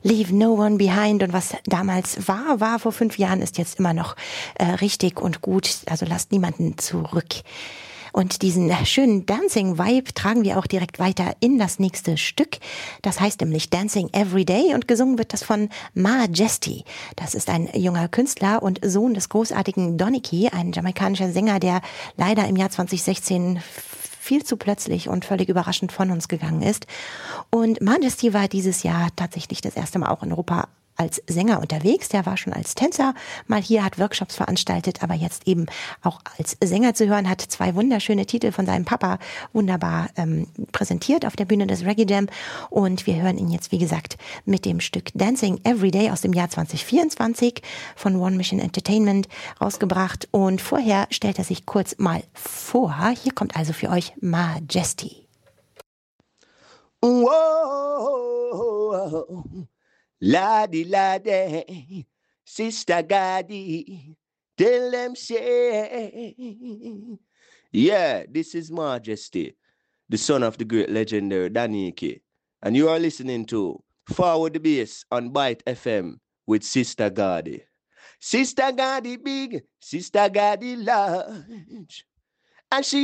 Leave No One Behind. Und was damals war vor 5 Jahren, ist jetzt immer noch richtig und gut. Also lasst niemanden zurück. Und diesen schönen Dancing-Vibe tragen wir auch direkt weiter in das nächste Stück. Das heißt nämlich Dancing Every Day und gesungen wird das von Majesty. Das ist ein junger Künstler und Sohn des großartigen Donny, ein jamaikanischer Sänger, der leider im Jahr 2016 viel zu plötzlich und völlig überraschend von uns gegangen ist. Und Majesty war dieses Jahr tatsächlich das erste Mal auch in Europa als Sänger unterwegs. Der war schon als Tänzer mal hier, hat Workshops veranstaltet, aber jetzt eben auch als Sänger zu hören, hat 2 wunderschöne Titel von seinem Papa wunderbar präsentiert auf der Bühne des Reggae Jam. Und wir hören ihn jetzt, wie gesagt, mit dem Stück Dancing Every Day aus dem Jahr 2024 von One Mission Entertainment rausgebracht. Und vorher stellt er sich kurz mal vor. Hier kommt also für euch Majesty. Whoa. Laddie, laddie, Sister Gaddy, tell them say, yeah, this is Majesty, the son of the great legendary Daniki, and you are listening to Forward the Bass on Byte FM with Sister Gaddy. Sister Gaddy big, Sister Gaddy large, and she